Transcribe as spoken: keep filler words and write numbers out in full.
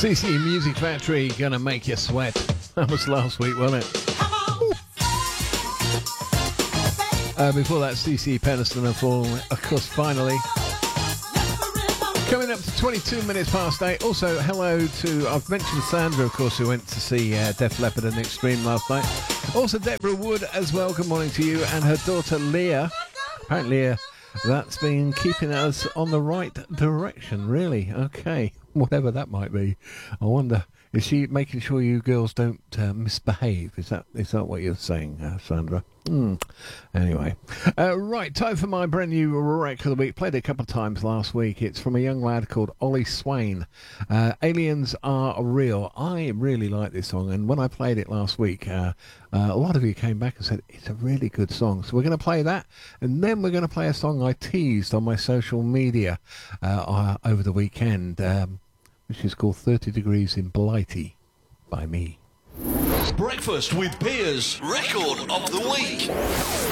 C C Music Factory, Gonna Make You Sweat. That was last week, wasn't it? Uh, before that, C C Peniston and Fall, of course, finally. Coming up to twenty-two minutes past eight. Also, hello to, I've mentioned Sandra, of course, who went to see uh, Def Leppard and Extreme last night. Also, Deborah Wood as well, good morning to you. And her daughter, Leah. Apparently, uh, that's been keeping us on the right direction, really. Okay, whatever that might be. I wonder, is she making sure you girls don't uh, misbehave? Is that is that what you're saying, uh, Sandra? Hmm. Anyway, uh, right, time for my brand new record of the week. Played it a couple of times last week. It's from a young lad called Ollie Swain. Uh, Aliens Are Real. I really like this song, and when I played it last week, uh, uh, a lot of you came back and said it's a really good song. So we're going to play that, and then we're going to play a song I teased on my social media uh, uh, over the weekend, um, which is called thirty degrees in Blighty by me. Breakfast with Piers, record of the week.